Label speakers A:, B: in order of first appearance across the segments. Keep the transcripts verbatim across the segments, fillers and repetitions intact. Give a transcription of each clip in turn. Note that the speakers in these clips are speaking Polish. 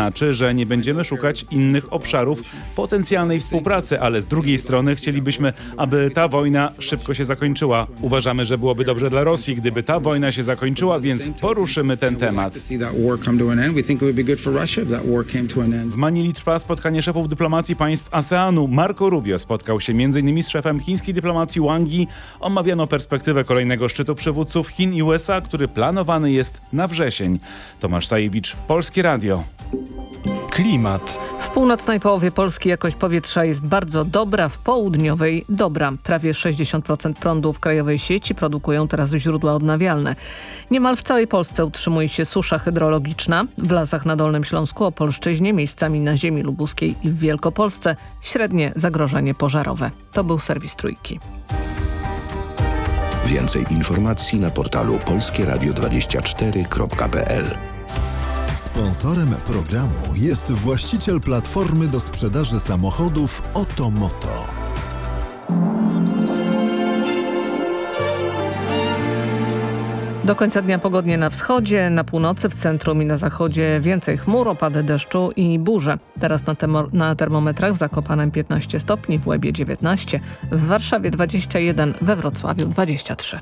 A: znaczy, że nie będziemy szukać innych obszarów potencjalnej współpracy, ale z drugiej strony chcielibyśmy, aby ta wojna szybko się zakończyła. Uważamy, że byłoby dobrze dla Rosji, gdyby ta wojna się zakończyła, więc poruszymy ten temat. W Manili trwa spotkanie szefów dyplomacji państw ASEANu. Marco Rubio spotkał się między innymi z szefem chińskiej dyplomacji Wang Yi. Omawiano perspektywę kolejnego szczytu przywódców Chin i U S A, który planowany jest na wrzesień. Tomasz Sajewicz, Polskie Radio.
B: Klimat.
C: W północnej połowie Polski jakość powietrza jest bardzo dobra, w południowej dobra. Prawie sześćdziesiąt procent prądu w krajowej sieci produkują teraz źródła odnawialne. Niemal w całej Polsce utrzymuje się susza hydrologiczna. W lasach na Dolnym Śląsku, Opolszczyźnie, miejscami na ziemi lubuskiej i w Wielkopolsce średnie zagrożenie pożarowe. To był serwis Trójki.
D: Więcej informacji na portalu polskie radio dwadzieścia cztery kropka p l.
E: Sponsorem programu jest właściciel platformy do sprzedaży samochodów Otomoto.
C: Do końca dnia pogodnie na wschodzie, na północy, w centrum i na zachodzie więcej chmur, opady deszczu i burze. Teraz na, temo- na termometrach w Zakopanem piętnaście stopni, w Łebie dziewiętnaście, w Warszawie dwadzieścia jeden, we Wrocławiu dwadzieścia trzy.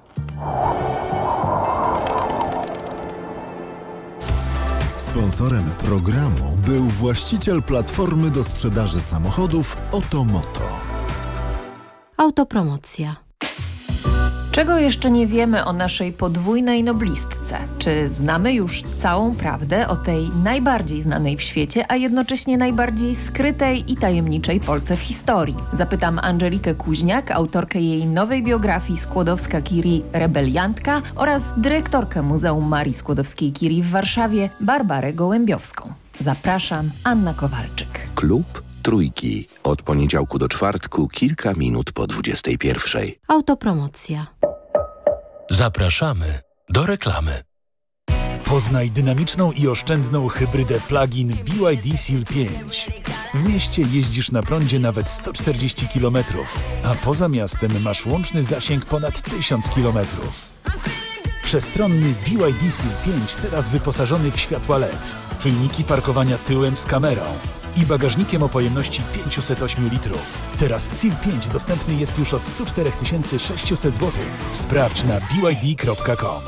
E: Sponsorem programu był właściciel platformy do sprzedaży samochodów Otomoto.
F: Autopromocja.
G: Czego jeszcze nie wiemy o naszej podwójnej noblistce? Czy znamy już całą prawdę o tej najbardziej znanej w świecie, a jednocześnie najbardziej skrytej i tajemniczej Polce w historii? Zapytam Angelikę Kuźniak, autorkę jej nowej biografii Skłodowska-Curie Rebeliantka oraz dyrektorkę Muzeum Marii Skłodowskiej-Curie w Warszawie Barbarę Gołębiowską. Zapraszam, Anna Kowalczyk.
D: Klub Trójki. Od poniedziałku do czwartku, kilka minut po dwudziestej pierwszej.
F: Autopromocja.
H: Zapraszamy do reklamy.
B: Poznaj dynamiczną i oszczędną hybrydę plug-in B Y D Seal pięć. W mieście jeździsz na prądzie nawet sto czterdzieści kilometrów, a poza miastem masz łączny zasięg ponad tysiąc kilometrów. Przestronny B Y D Seal pięć teraz wyposażony w światła L E D, czujniki parkowania tyłem z kamerą i bagażnikiem o pojemności pięćset osiem litrów. Teraz Seal pięć dostępny jest już od sto cztery tysiące sześćset złotych. Sprawdź na b y d kropka com.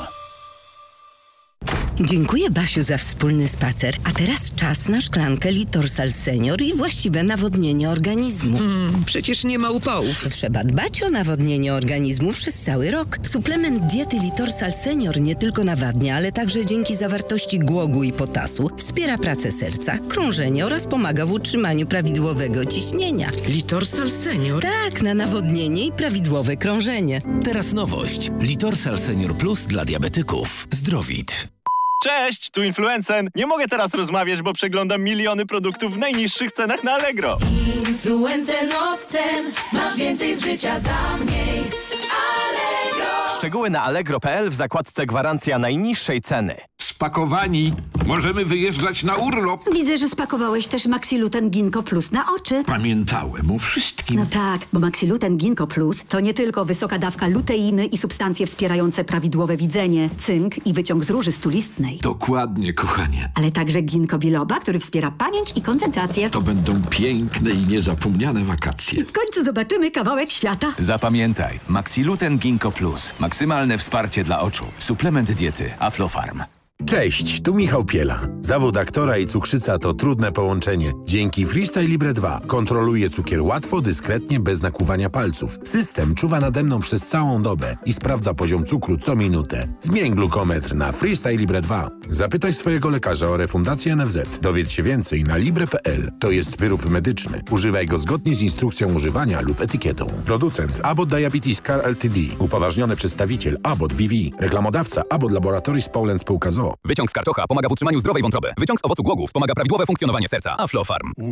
I: Dziękuję, Basiu, za wspólny spacer. A teraz czas na szklankę Litorsal Senior i właściwe nawodnienie organizmu.
J: Mm, przecież nie ma upałów.
I: Trzeba dbać o nawodnienie organizmu przez cały rok. Suplement diety Litorsal Senior nie tylko nawadnia, ale także dzięki zawartości głogu i potasu wspiera pracę serca, krążenie oraz pomaga w utrzymaniu prawidłowego ciśnienia.
J: Litorsal Senior?
I: Tak, na nawodnienie i prawidłowe krążenie.
K: Teraz nowość. Litorsal Senior Plus dla diabetyków. Zdrowit.
L: Cześć, tu Influencen. Nie mogę teraz rozmawiać, bo przeglądam miliony produktów w najniższych cenach na Allegro.
M: Influencen od cen, masz więcej z życia za mniej. Allegro.
N: Szczegóły na allegro kropka p l w zakładce gwarancja najniższej ceny.
O: Spakowani. Możemy wyjeżdżać na urlop.
P: Widzę, że spakowałeś też Maxiluten Ginkgo Plus na oczy.
O: Pamiętałem o wszystkim.
P: No tak, bo Maxiluten Ginkgo Plus to nie tylko wysoka dawka luteiny i substancje wspierające prawidłowe widzenie, cynk i wyciąg z róży stulistnej.
O: Dokładnie, kochanie.
P: Ale także ginkgo biloba, który wspiera pamięć i koncentrację.
O: To będą piękne i niezapomniane wakacje.
P: I w końcu zobaczymy kawałek świata.
Q: Zapamiętaj, Maxiluten Ginkgo Plus. Maksymalne wsparcie dla oczu. Suplement diety Aflofarm.
R: Cześć, tu Michał Piela. Zawód aktora i cukrzyca to trudne połączenie. Dzięki Freestyle Libre dwa kontroluję cukier łatwo, dyskretnie, bez nakłuwania palców. System czuwa nade mną przez całą dobę i sprawdza poziom cukru co minutę. Zmień glukometr na Freestyle Libre dwa. Zapytaj swojego lekarza o refundację N F Z. Dowiedz się więcej na libre kropka p l. To jest wyrób medyczny. Używaj go zgodnie z instrukcją używania lub etykietą. Producent Abbott Diabetes Care Ltd. Upoważniony przedstawiciel Abbott B V. Reklamodawca Abbott Laboratories Poland Spółka z o o.
S: Wyciąg z karczocha pomaga w utrzymaniu zdrowej wątroby. Wyciąg z owocu głogu wspomaga prawidłowe funkcjonowanie serca. Aflofarm.